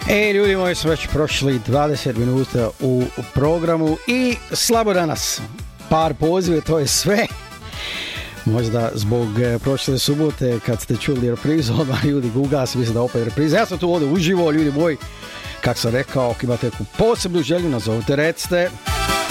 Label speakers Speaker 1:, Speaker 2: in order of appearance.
Speaker 1: Ljudi moji, smo već prošli 20 minuta u programu i slabo danas. Par pozive, to je sve. Možda zbog prošle subote kad ste čuli reprizu, odmah ljudi ugasi, mislim da opet repriza. Ja sam tu ovdje uživo, ljudi moji, kak sam rekao, ako imate neku posebnu želju, nazovite, recite.